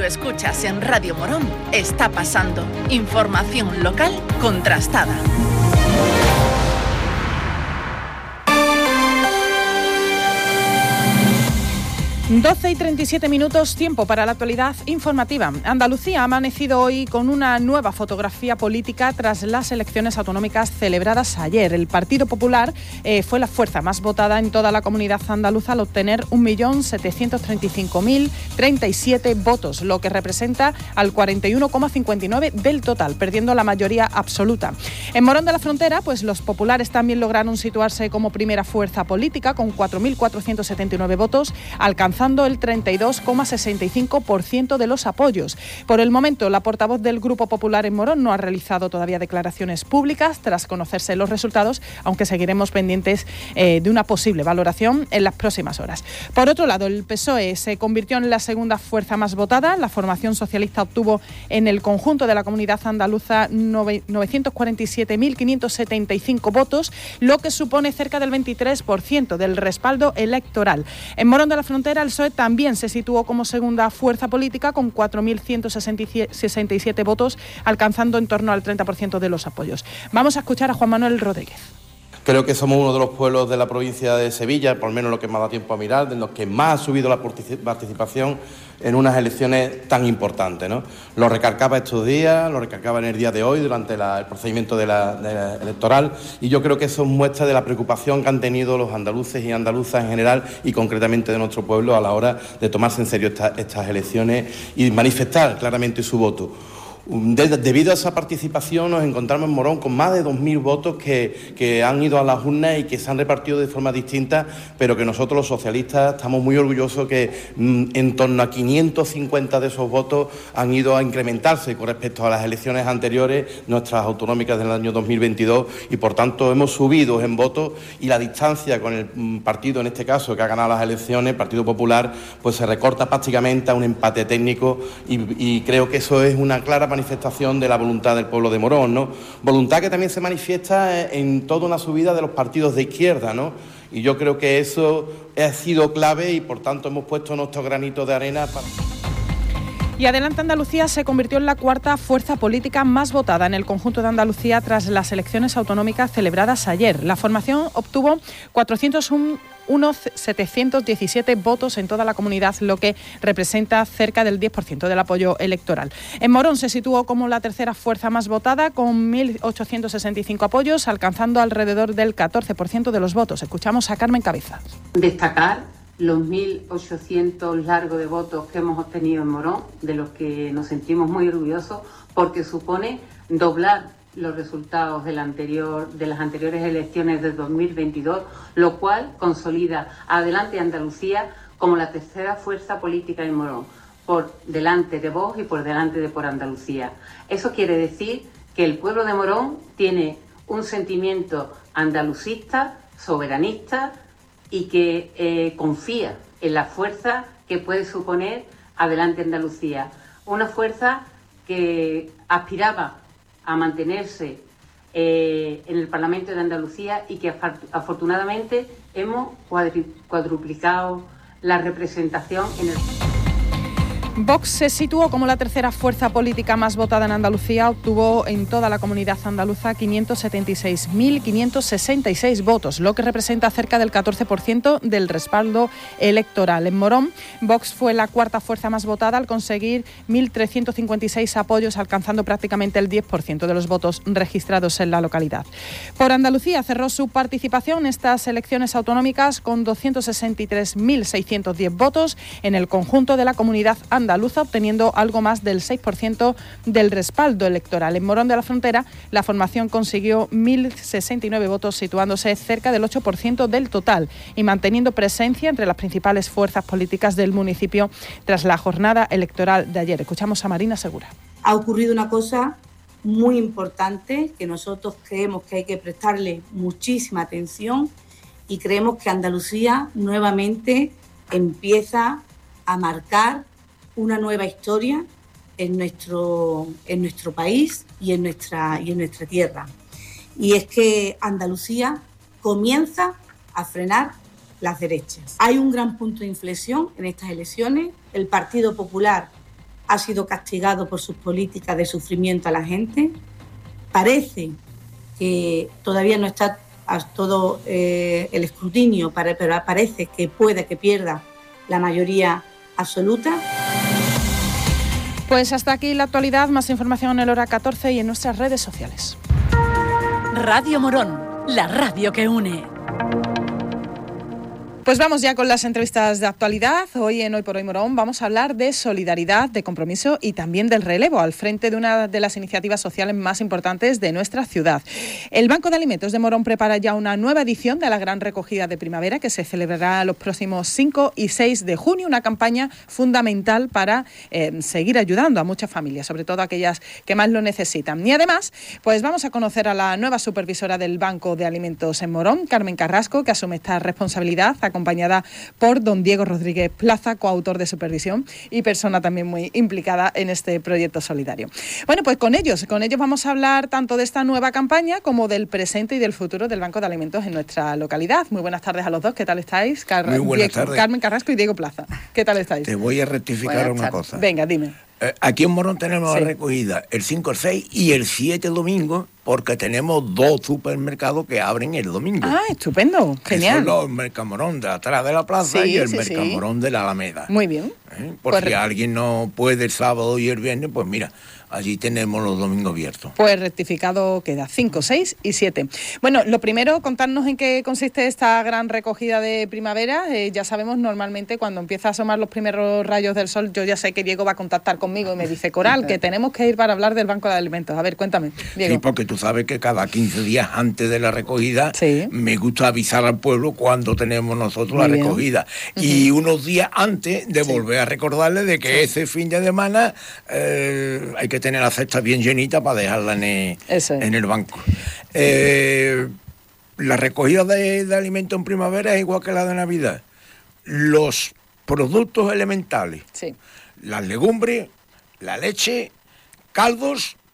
lo escuchas en Radio Morón, está pasando. Información local contrastada. Doce y 37 minutos, tiempo para la actualidad informativa. Andalucía ha amanecido hoy con una nueva fotografía política tras las elecciones autonómicas celebradas ayer. El Partido Popular fue la fuerza más votada en toda la comunidad andaluza al obtener 1.735.037 votos, lo que representa al 41,59% del total, perdiendo la mayoría absoluta. En Morón de la Frontera, pues los populares también lograron situarse como primera fuerza política con 4.479 votos, alcanzando el 32,65% de los apoyos. Por el momento, la portavoz del Grupo Popular en Morón no ha realizado todavía declaraciones públicas tras conocerse los resultados, aunque seguiremos pendientes de una posible valoración en las próximas horas. Por otro lado, el PSOE se convirtió en la segunda fuerza más votada. La formación socialista obtuvo en el conjunto de la comunidad andaluza 947.575 votos, lo que supone cerca del 23% del respaldo electoral. En Morón de la Frontera, el PSOE también se situó como segunda fuerza política con 4.167 votos, alcanzando en torno al 30% de los apoyos. Vamos a escuchar a Juan Manuel Rodríguez. Creo que somos uno de los pueblos de la provincia de Sevilla, por lo menos lo que me ha dado tiempo a mirar, de los que más ha subido la participación en unas elecciones tan importantes, ¿no? Lo recalcaba estos días, lo recalcaba en el día de hoy durante el procedimiento electoral, y yo creo que eso muestra de la preocupación que han tenido los andaluces y andaluzas en general y concretamente de nuestro pueblo a la hora de tomarse en serio estas elecciones y manifestar claramente su voto. Debido a esa participación nos encontramos en Morón con más de 2.000 votos que han ido a las urnas y que se han repartido de forma distinta, pero que nosotros los socialistas estamos muy orgullosos que en torno a 550 de esos votos han ido a incrementarse con respecto a las elecciones anteriores, nuestras autonómicas del año 2022, y por tanto hemos subido en votos y la distancia con el partido, en este caso, que ha ganado las elecciones, el Partido Popular, pues se recorta prácticamente a un empate técnico y creo que eso es una clara manifestación de la voluntad del pueblo de Morón, ¿no? Voluntad que también se manifiesta en toda una subida de los partidos de izquierda, ¿no? Y yo creo que eso ha sido clave y por tanto hemos puesto nuestro granito de arena para... Y Adelante Andalucía se convirtió en la cuarta fuerza política más votada en el conjunto de Andalucía tras las elecciones autonómicas celebradas ayer. La formación obtuvo 717 votos en toda la comunidad, lo que representa cerca del 10% del apoyo electoral. En Morón se situó como la tercera fuerza más votada con 1.865 apoyos, alcanzando alrededor del 14% de los votos. Escuchamos a Carmen Cabezas. Destacar los 1.800 largos de votos que hemos obtenido en Morón, de los que nos sentimos muy orgullosos, porque supone doblar los resultados de las anteriores elecciones de 2022, lo cual consolida a Adelante Andalucía como la tercera fuerza política en Morón, por delante de Vox y por delante de Por Andalucía. Eso quiere decir que el pueblo de Morón tiene un sentimiento andalucista, soberanista, y que confía en la fuerza que puede suponer Adelante Andalucía. Una fuerza que aspiraba a mantenerse en el Parlamento de Andalucía y que afortunadamente hemos cuadruplicado la representación en el... Vox se situó como la tercera fuerza política más votada en Andalucía, obtuvo en toda la comunidad andaluza 576.566 votos, lo que representa cerca del 14% del respaldo electoral. En Morón, Vox fue la cuarta fuerza más votada al conseguir 1.356 apoyos, alcanzando prácticamente el 10% de los votos registrados en la localidad. Por Andalucía cerró su participación en estas elecciones autonómicas con 263.610 votos en el conjunto de la comunidad andaluza, obteniendo algo más del 6% del respaldo electoral. En Morón de la Frontera, la formación consiguió 1.069 votos, situándose cerca del 8% del total y manteniendo presencia entre las principales fuerzas políticas del municipio tras la jornada electoral de ayer. Escuchamos a Marina Segura. Ha ocurrido una cosa muy importante que nosotros creemos que hay que prestarle muchísima atención y creemos que Andalucía nuevamente empieza a marcar una nueva historia en nuestro país y en nuestra tierra. Y es que Andalucía comienza a frenar las derechas. Hay un gran punto de inflexión en estas elecciones. El Partido Popular ha sido castigado por sus políticas de sufrimiento a la gente. Parece que todavía no está a todo el escrutinio, pero parece que puede que pierda la mayoría absoluta. Pues hasta aquí la actualidad, más información en el Hora 14 y en nuestras redes sociales. Radio Morón, la radio que une. Pues vamos ya con las entrevistas de actualidad. Hoy en Hoy por Hoy Morón vamos a hablar de solidaridad, de compromiso y también del relevo al frente de una de las iniciativas sociales más importantes de nuestra ciudad. El Banco de Alimentos de Morón prepara ya una nueva edición de la gran recogida de primavera que se celebrará los próximos 5 y 6 de junio, una campaña fundamental para seguir ayudando a muchas familias, sobre todo aquellas que más lo necesitan. Y además, pues vamos a conocer a la nueva supervisora del Banco de Alimentos en Morón, Carmen Carrasco, que asume esta responsabilidad, acompañada por don Diego Rodríguez Plaza, coautor de supervisión y persona también muy implicada en este proyecto solidario. Bueno, pues con ellos vamos a hablar tanto de esta nueva campaña como del presente y del futuro del Banco de Alimentos en nuestra localidad. Muy buenas tardes a los dos, ¿qué tal estáis? Muy buenas tardes. Carmen Carrasco y Diego Plaza, ¿qué tal estáis? Te voy a rectificar una cosa. Venga, dime. Aquí en Morón tenemos la recogida el 5, el 6 y el 7 domingo, porque tenemos 2 supermercados que abren el domingo. Ah, estupendo, genial. Son el Mercamorón de atrás de la plaza y el Mercamorón de la Alameda. Muy bien. Por si alguien no puede el sábado y el viernes, pues mira, allí tenemos los domingos abiertos. Pues rectificado queda 5, 6 y 7. Bueno, lo primero, contarnos en qué consiste esta gran recogida de primavera. Ya sabemos, normalmente cuando empieza a asomar los primeros rayos del sol, yo ya sé que Diego va a contactar conmigo y me dice, Coral, que tenemos que ir para hablar del Banco de Alimentos. A ver, cuéntame, Diego. Sí, porque tú sabes que cada 15 días antes de la recogida me gusta avisar al pueblo cuando tenemos nosotros la recogida. Y unos días antes de volver a recordarle de que ese fin de semana hay que tener la cesta bien llenita para dejarla en el banco. La recogida de alimentos en primavera es igual que la de Navidad. Los productos elementales, las legumbres, la leche, caldos